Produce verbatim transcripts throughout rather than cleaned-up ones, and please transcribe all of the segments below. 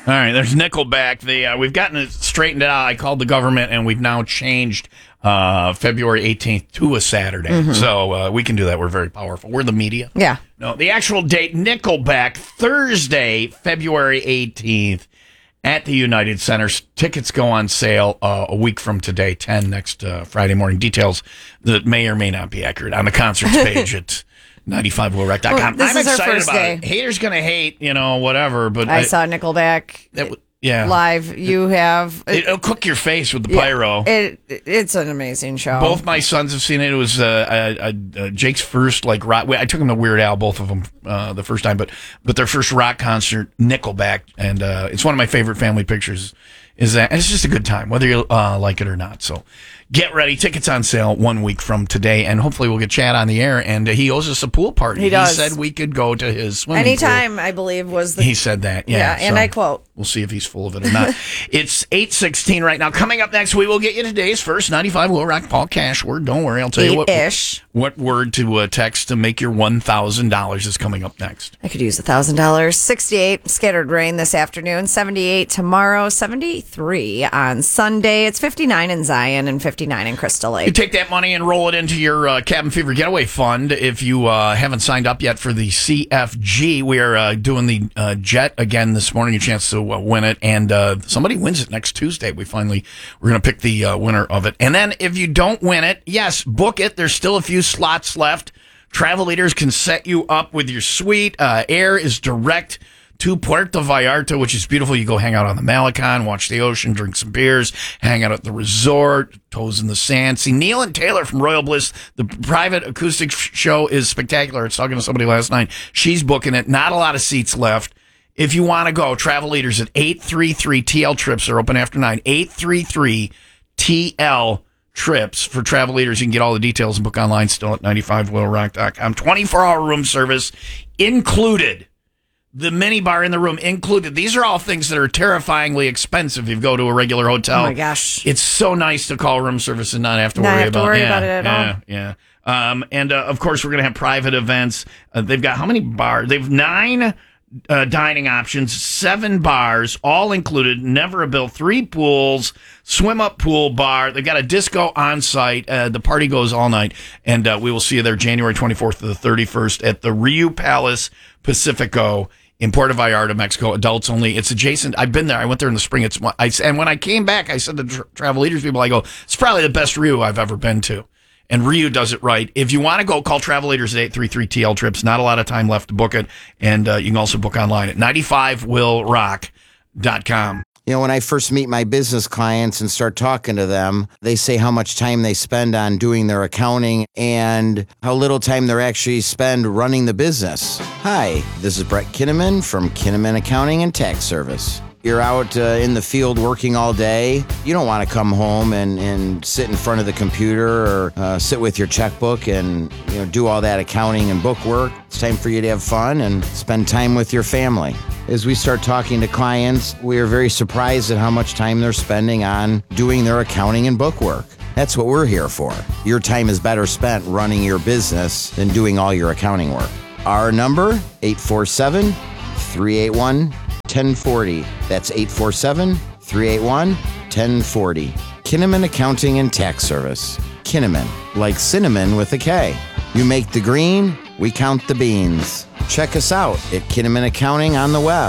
All right, there's Nickelback. The, uh, we've gotten it straightened out. I called the government, and we've now changed uh, February eighteenth to a Saturday. Mm-hmm. So uh, we can do that. We're very powerful. We're the media. Yeah. No, the actual date, Nickelback, Thursday, February eighteenth at the United Center. Tickets go on sale uh, a week from today, ten next uh, Friday morning. Details that may or may not be accurate on the concerts page at ninety-five will rec dot com. Well, I'm excited about day. it. Haters going to hate, you know, whatever. But I, I saw Nickelback that, yeah. live. You have... It, it'll cook your face with the yeah, pyro. It, it's an amazing show. Both my sons have seen it. It was uh, uh, uh, Jake's first, like, rock. I took him to Weird Al, both of them, uh, the first time. But, but their first rock concert, Nickelback. And uh, it's one of my favorite family pictures. Is that and it's just a good time, whether you uh, like it or not. So get ready. Tickets on sale one week from today, and hopefully we'll get Chad on the air. And uh, he owes us a pool party. He does. He said we could go to his swimming Anytime, pool. I believe, was the... He said that, yeah. Yeah, and so I quote. We'll see if he's full of it or not. It's eight sixteen right now. Coming up next, we will get you today's first ninety-five Will Rock Paul Cash word. Don't worry, I'll tell you what, Eight-ish. what word to uh, text to make your one thousand dollars is coming up next. I could use one thousand dollars. sixty-eight, scattered rain this afternoon. seventy-eight tomorrow. seventy-three on Sunday. It's fifty-nine in Zion and fifty-nine in Crystal Lake. You take that money and roll it into your uh, Cabin Fever Getaway Fund. If you uh, haven't signed up yet for the C F G, we are uh, doing the uh, Jet again this morning. A chance to uh, win it, and uh, somebody wins it next Tuesday. We finally we're going to pick the uh, winner of it. And then if you don't win it, yes, book it. There's still a few slots left. Travel Leaders can set you up with your suite. Uh, air is direct to Puerto Vallarta, which is beautiful. You go hang out on the Malecon, watch the ocean, drink some beers, hang out at the resort, toes in the sand. See Neil and Taylor from Royal Bliss. The private acoustic show is spectacular. I was talking to somebody last night. She's booking it. Not a lot of seats left. If you want to go, Travel Leaders at eight three three T L Trips are open after nine. eight three three T L Trips for Travel Leaders. You can get all the details and book online still at ninety-five will rock dot com. twenty-four hour room service included. The mini bar in the room included. These are all things that are terrifyingly expensive if you go to a regular hotel. Oh, my gosh. It's so nice to call room service and not have to Not worry have to about, worry yeah, about it at yeah, all. Yeah. Um, and, uh, of course, we're going to have private events. Uh, they've got how many bars? They've nine uh, dining options, seven bars, all included, never a bill, three pools, swim-up pool bar. They've got a disco on site. Uh, the party goes all night. And uh, we will see you there January twenty-fourth to the thirty-first at the Rio Palace Pacifico in Puerto Vallarta, Mexico. Adults only. It's adjacent. I've been there. I went there in the spring. It's I, And when I came back, I said to tra- Travel Leaders people, I go, it's probably the best Rio I've ever been to. And Rio does it right. If you want to go, call Travel Leaders at eight three three T L Trips. Not a lot of time left to book it. And uh, you can also book online at ninety-five will rock dot com. You know, when I first meet my business clients and start talking to them, they say how much time they spend on doing their accounting and how little time they actually spend running the business. Hi, this is Brett Kinnaman from Kinnaman Accounting and Tax Service. You're out uh, in the field working all day. You don't want to come home and, and sit in front of the computer or uh, sit with your checkbook and you know do all that accounting and book work. It's time for you to have fun and spend time with your family. As we start talking to clients, we are very surprised at how much time they're spending on doing their accounting and book work. That's what we're here for. Your time is better spent running your business than doing all your accounting work. Our number, eight four seven, three eight one, one oh four oh. That's eight four seven, three eight one, one oh four oh. Kinnaman Accounting and Tax Service. Kinnaman, like cinnamon with a K. You make the green, we count the beans. Check us out at Kinnaman Accounting on the web.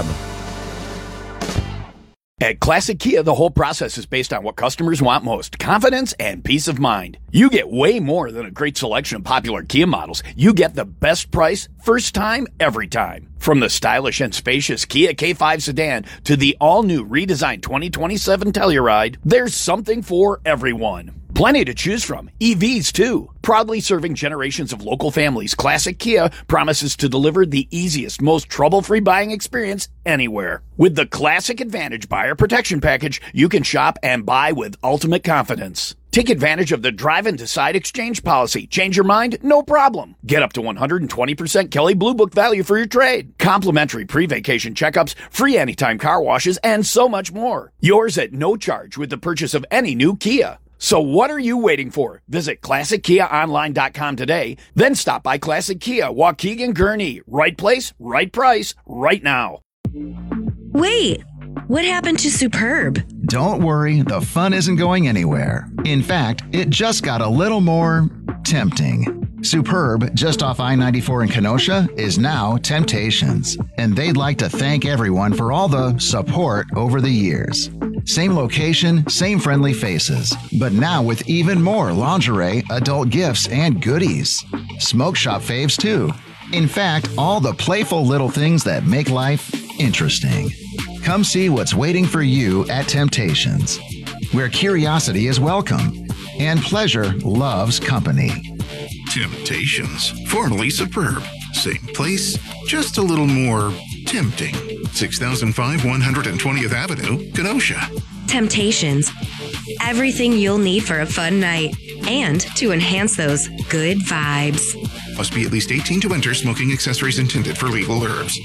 At Classic Kia, the whole process is based on what customers want most, confidence and peace of mind. You get way more than a great selection of popular Kia models. You get the best price, first time, every time. From the stylish and spacious Kia K five sedan to the all-new redesigned twenty twenty-seven Telluride, there's something for everyone. Plenty to choose from. E Vs, too. Proudly serving generations of local families, Classic Kia promises to deliver the easiest, most trouble-free buying experience anywhere. With the Classic Advantage Buyer Protection Package, you can shop and buy with ultimate confidence. Take advantage of the Drive and Decide exchange policy. Change your mind? No problem. Get up to one hundred twenty percent Kelley Blue Book value for your trade. Complimentary pre-vacation checkups, free anytime car washes, and so much more. Yours at no charge with the purchase of any new Kia. So what are you waiting for? Visit classic kia online dot com today. Then stop by Classic Kia, Waukegan, Gurnee. Right place, right price, right now. Wait, What happened to Superb? Don't worry, the fun isn't going anywhere. In fact, it just got a little more tempting. Superb, just off I ninety-four in Kenosha, is now Temptations, and they'd like to thank everyone for all the support over the years. Same location, same friendly faces, but now with even more lingerie, adult gifts, and goodies. Smoke shop faves too. In fact, all the playful little things that make life interesting. Come see what's waiting for you at Temptations, where curiosity is welcome and pleasure loves company. Temptations, formerly Superb. Same place, just a little more tempting. six thousand five one hundred twentieth Avenue, Kenosha. Temptations. Everything you'll need for a fun night and to enhance those good vibes. Must be at least eighteen to enter. Smoking accessories intended for legal herbs.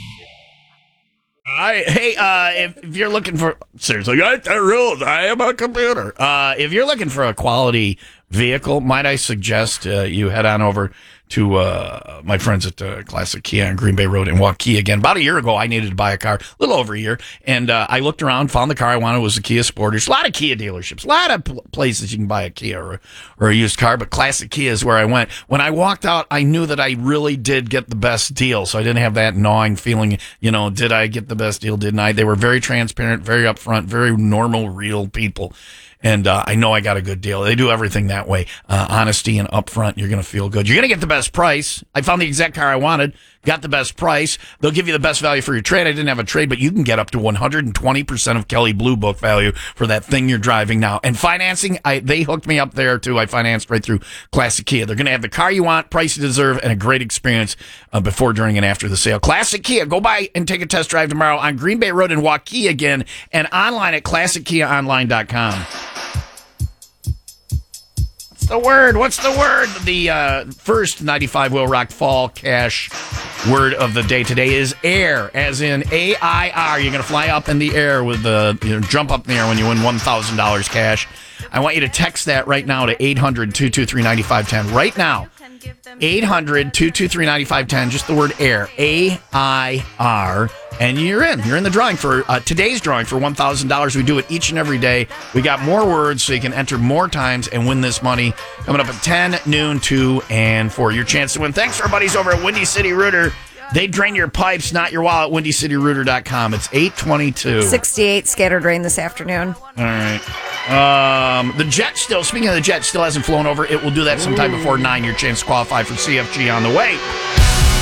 I, hey, uh, if, if you're looking for, seriously, I, the rules, I am a computer. Uh, if you're looking for a quality vehicle, might I suggest uh, you head on over to uh, my friends at uh, Classic Kia on Green Bay Road in Waukee again. About a year ago, I needed to buy a car, a little over a year, and uh, I looked around, found the car I wanted was a Kia Sportage. A lot of Kia dealerships, a lot of pl- places you can buy a Kia or, or a used car, but Classic Kia is where I went. When I walked out, I knew that I really did get the best deal, so I didn't have that gnawing feeling, you know, did I get the best deal, didn't I? They were very transparent, very upfront, very normal, real people. And uh, I know I got a good deal. They do everything that way. Uh, honesty and upfront. You're going to feel good. You're going to get the best price. I found the exact car I wanted. Got the best price. They'll give you the best value for your trade. I didn't have a trade, but you can get up to one hundred twenty percent of Kelley Blue Book value for that thing you're driving now. And financing, I they hooked me up there too. I financed right through Classic Kia. They're going to have the car you want, price you deserve, and a great experience uh, before, during, and after the sale. Classic Kia. Go by and take a test drive tomorrow on Green Bay Road in Waukee again, and online at classic kia online dot com. The word. What's the word? The uh, first ninety-five Will Rock Fall Cash word of the day today is air, as in A I R. You're going to fly up in the air with the, you know, jump up in the air when you win one thousand dollars cash. I want you to text that right now to eight hundred, two two three, nine five one zero. Right now. eight hundred, two two three, nine five one zero. Just the word air. A I R. And you're in. You're in the drawing for uh, today's drawing for one thousand dollars. We do it each and every day. We got more words so you can enter more times and win this money. Coming up at ten, noon, two, and four. Your chance to win. Thanks for our buddies over at Windy City Rooter. They drain your pipes, not your wallet. windy city rooter dot com. It's eight twenty-two. sixty-eight scattered rain this afternoon. All right. Um, the jet still, speaking of the jet, still hasn't flown over. It will do that sometime before nine. Your chance to qualify for C F G on the way.